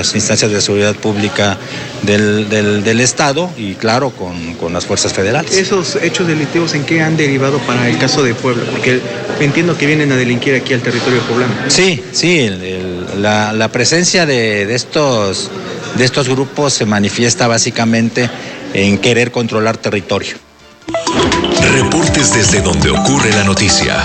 las instancias de seguridad pública del Estado y claro, con las fuerzas federales. ¿Esos hechos delictivos en qué han derivado para el caso de Puebla? Porque entiendo que vienen a delinquir aquí al territorio poblano. Sí, la presencia de estos grupos se manifiesta básicamente en querer controlar territorio. Reportes desde donde ocurre la noticia.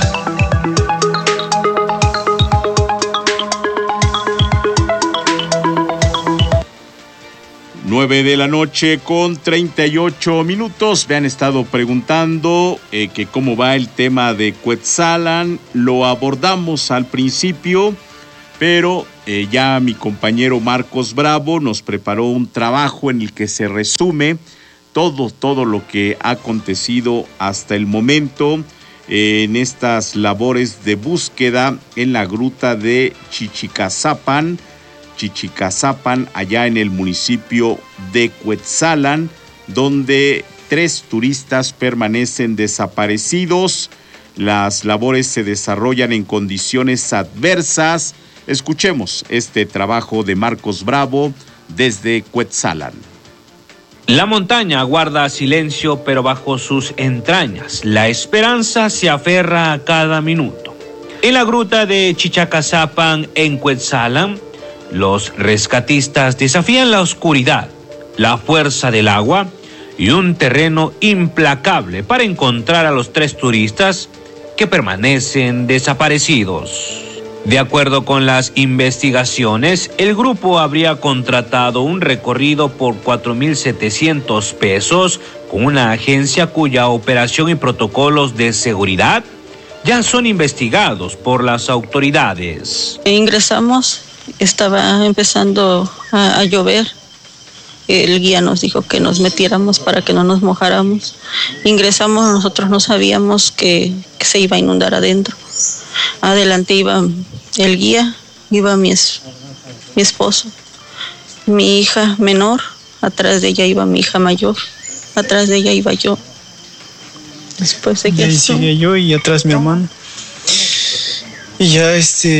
Nueve de la noche con 38 minutos. Me han estado preguntando que cómo va el tema de Cuetzalan. Lo abordamos al principio, pero ya mi compañero Marcos Bravo nos preparó un trabajo en el que se resume todo lo que ha acontecido hasta el momento en estas labores de búsqueda en la gruta de Chichicazapan, allá en el municipio de Cuetzalan, donde 3 turistas permanecen desaparecidos. Las labores se desarrollan en condiciones adversas. Escuchemos este trabajo de Marcos Bravo desde Cuetzalan. La montaña guarda silencio, pero bajo sus entrañas la esperanza se aferra a cada minuto. En la gruta de Chichicazapan, en Cuetzalan, los rescatistas desafían la oscuridad, la fuerza del agua y un terreno implacable para encontrar a los 3 turistas que permanecen desaparecidos. De acuerdo con las investigaciones, el grupo habría contratado un recorrido por 4,700 pesos con una agencia cuya operación y protocolos de seguridad ya son investigados por las autoridades. Ingresamos, estaba empezando a llover. El guía nos dijo que nos metiéramos para que no nos mojáramos. Ingresamos, nosotros no sabíamos que se iba a inundar adentro. Adelante iba el guía, iba mi esposo, mi hija menor, atrás de ella iba mi hija mayor, atrás de ella iba yo. Después de que ahí sigue yo y atrás mi hermano. Y ya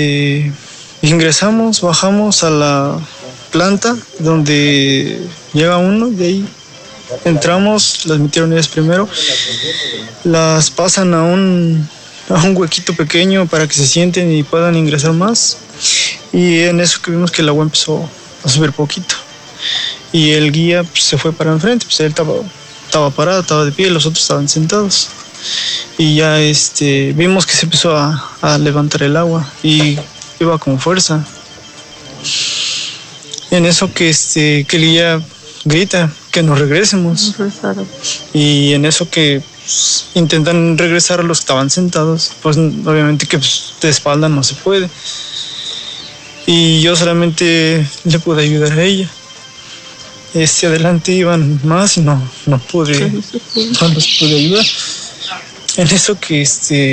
ingresamos, bajamos a la planta donde llega uno, de ahí entramos, las metieron ellas primero, las pasan a un huequito pequeño para que se sienten y puedan ingresar más, y en eso que vimos que el agua empezó a subir poquito y el guía pues, se fue para enfrente, pues él estaba parado, estaba de pie, los otros estaban sentados y ya vimos que se empezó a levantar el agua y iba con fuerza. En eso que el guía grita que nos regresemos y en eso que intentan regresar a los que estaban sentados, pues obviamente que de espalda no se puede y yo solamente le pude ayudar a ella. Adelante iban más y no pude, no los pude ayudar. En eso que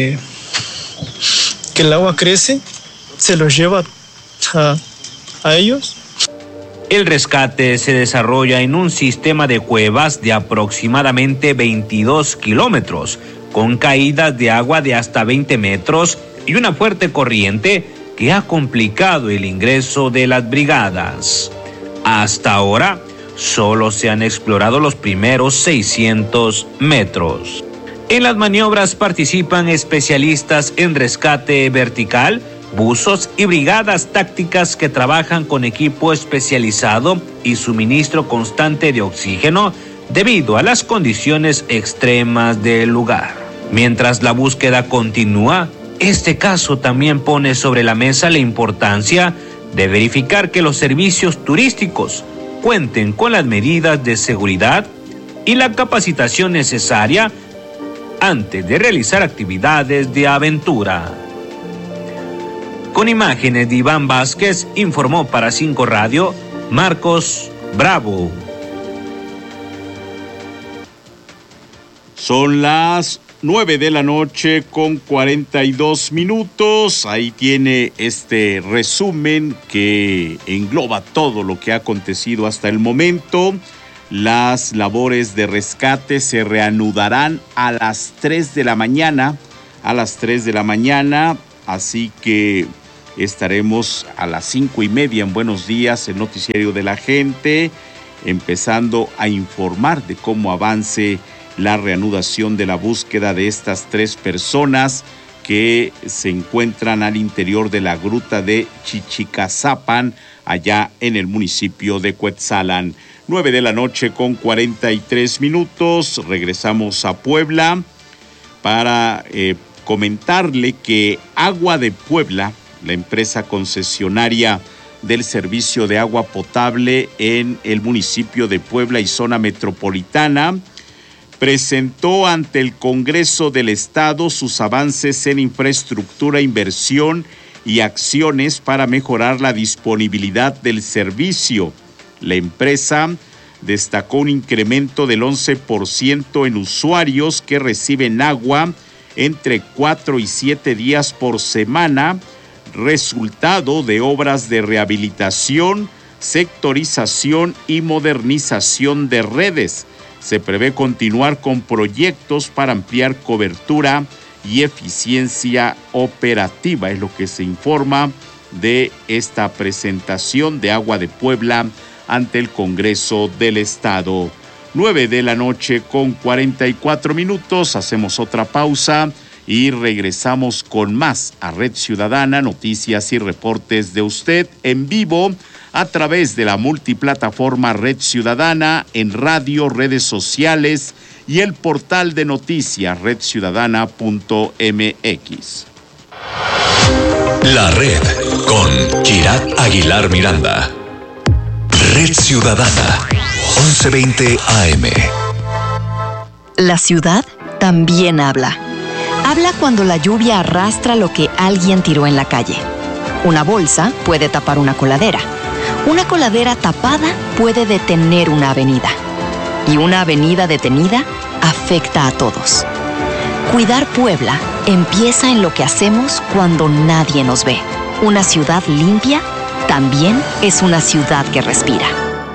el agua crece, se los lleva a ellos. El rescate se desarrolla en un sistema de cuevas de aproximadamente 22 kilómetros, con caídas de agua de hasta 20 metros y una fuerte corriente que ha complicado el ingreso de las brigadas. Hasta ahora, solo se han explorado los primeros 600 metros. En las maniobras participan especialistas en rescate vertical, buzos y brigadas tácticas que trabajan con equipo especializado y suministro constante de oxígeno debido a las condiciones extremas del lugar. Mientras la búsqueda continúa, este caso también pone sobre la mesa la importancia de verificar que los servicios turísticos cuenten con las medidas de seguridad y la capacitación necesaria antes de realizar actividades de aventura. Con imágenes de Iván Vázquez, informó para 5 Radio, Marcos Bravo. Son las 9 de la noche con 42 minutos. Ahí tiene este resumen que engloba todo lo que ha acontecido hasta el momento. Las labores de rescate se reanudarán a las 3 de la mañana. Así que estaremos a las 5:30 en Buenos Días, el noticiario de la gente, empezando a informar de cómo avance la reanudación de la búsqueda de estas 3 personas que se encuentran al interior de la gruta de Chichicazapan, allá en el municipio de Cuetzalan. 9:43 p.m. Regresamos a Puebla para comentarle que Agua de Puebla, la empresa concesionaria del servicio de agua potable en el municipio de Puebla y zona metropolitana, presentó ante el Congreso del Estado sus avances en infraestructura, inversión y acciones para mejorar la disponibilidad del servicio. La empresa destacó un incremento del 11% en usuarios que reciben agua entre 4 y 7 días por semana, resultado de obras de rehabilitación, sectorización y modernización de redes. Se prevé continuar con proyectos para ampliar cobertura y eficiencia operativa, es lo que se informa de esta presentación de Agua de Puebla ante el Congreso del Estado. 9:44 p.m. Hacemos otra pausa y regresamos con más a Red Ciudadana, noticias y reportes de usted en vivo a través de la multiplataforma Red Ciudadana en radio, redes sociales y el portal de noticias redciudadana.mx. La Red con Kirat Aguilar Miranda. Red Ciudadana, 11:20 AM. La ciudad también habla. Habla cuando la lluvia arrastra lo que alguien tiró en la calle. Una bolsa puede tapar una coladera. Una coladera tapada puede detener una avenida. Y una avenida detenida afecta a todos. Cuidar Puebla empieza en lo que hacemos cuando nadie nos ve. Una ciudad limpia también es una ciudad que respira.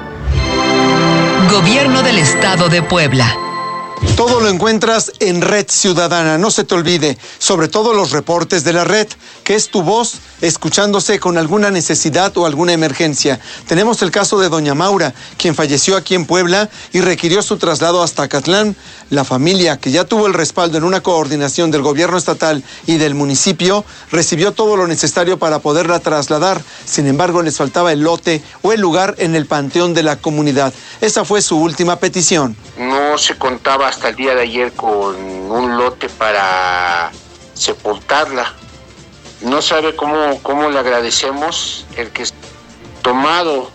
Gobierno del Estado de Puebla. Todo lo encuentras en Red Ciudadana. No se te olvide, sobre todo los reportes de la red, que es tu voz escuchándose con alguna necesidad o alguna emergencia. Tenemos el caso de doña Maura, quien falleció aquí en Puebla y requirió su traslado hasta Acatlán. La familia, que ya tuvo el respaldo en una coordinación del gobierno estatal y del municipio, recibió todo lo necesario para poderla trasladar. Sin embargo, les faltaba el lote o el lugar en el panteón de la comunidad. Esa fue su última petición. No se contaba hasta el día de ayer con un lote para sepultarla. No sabe cómo le agradecemos el que tomado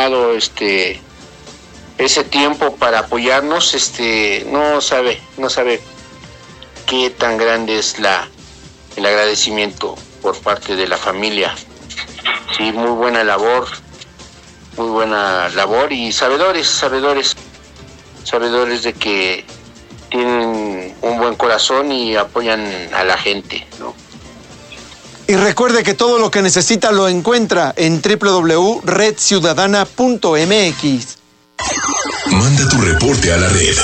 ese tiempo para apoyarnos. No sabe qué tan grande es el agradecimiento por parte de la familia. Sí, muy buena labor y sabedores de que tienen un buen corazón y apoyan a la gente, ¿no? Y recuerde que todo lo que necesita lo encuentra en www.redciudadana.mx. Manda tu reporte a la red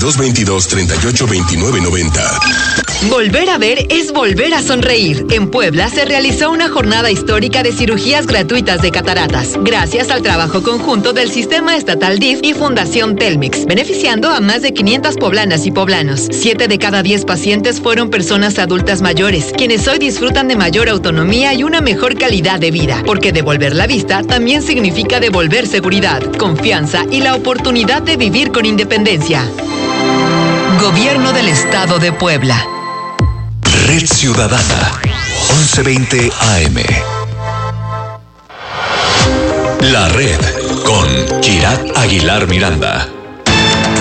2222-382990. Volver a ver es volver a sonreír. En Puebla se realizó una jornada histórica de cirugías gratuitas de cataratas, gracias al trabajo conjunto del Sistema Estatal DIF y Fundación Telmex, beneficiando a más de 500 poblanas y poblanos. 7 de cada 10 pacientes fueron personas adultas mayores, quienes hoy disfrutan de mayor autonomía y una mejor calidad de vida, porque devolver la vista también significa devolver seguridad, confianza y la oportunidad de vivir con independencia. Gobierno del Estado de Puebla. Red Ciudadana, 11:20 AM. La Red con Kirat Aguilar Miranda.